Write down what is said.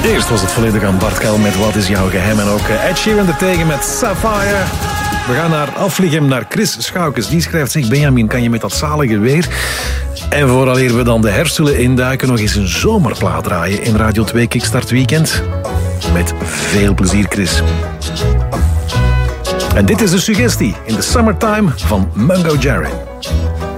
Eerst was het volledig aan Bart Kuil met Wat is jouw geheim? En ook Ed Sheeran ertegen met Sapphire. We gaan naar Aflichem, naar Chris Schoukes. Die schrijft zich: Benjamin, kan je met dat zalige weer? En vooraleer we dan de herfst zullen induiken, nog eens een zomerplaat draaien in Radio 2 Kickstart Weekend. Met veel plezier, Chris. En dit is de suggestie in the Summertime van Mungo Jerry.